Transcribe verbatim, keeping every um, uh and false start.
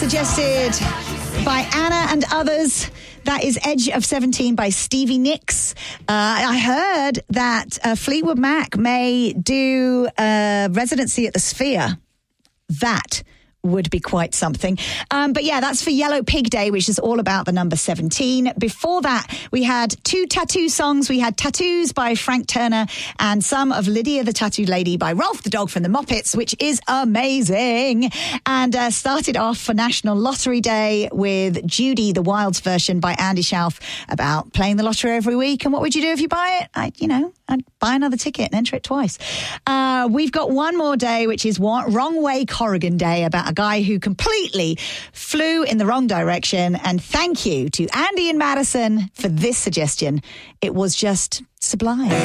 Suggested by Anna and others. That is Edge of seventeen by Stevie Nicks. Uh, I heard that uh, Fleetwood Mac may do a residency at the Sphere. That would be quite something. Um, but yeah, that's for Yellow Pig Day, which is all about the number seventeen. Before that, we had two tattoo songs. We had Tattoos by Frank Turner and some of Lydia the Tattooed Lady by Rolf the Dog from the Moppets, which is amazing. And uh, started off for National Lottery Day with Judy, the Wilds version by Andy Schauf about playing the lottery every week. And what would you do if you buy it? I, you know, I'd buy another ticket and enter it twice. Uh, we've got one more day, which is Wrong Way Corrigan Day, about a guy who completely flew in the wrong direction. And thank you to Andy and Madison for this suggestion. It was just sublime.